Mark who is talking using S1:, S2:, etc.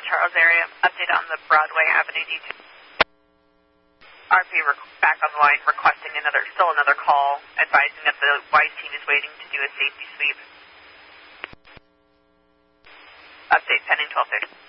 S1: Charles area. Update on the Broadway Avenue detail. RP back on the line requesting still another call, advising that the white team is waiting to do a safety sweep. Update pending 12:30.